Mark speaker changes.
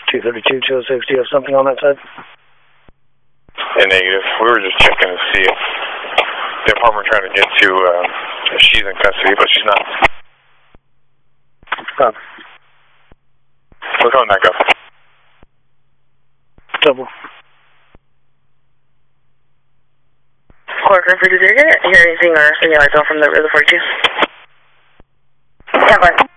Speaker 1: 232, 206, do you have something on that side?
Speaker 2: Yeah, negative. We were just checking to see if the apartment trying to get to, if she's in custody, but she's not.
Speaker 1: Stop.
Speaker 2: What's on that, go?
Speaker 1: Double.
Speaker 3: Clark, did you hear anything or any lights on from the 42? Yeah, but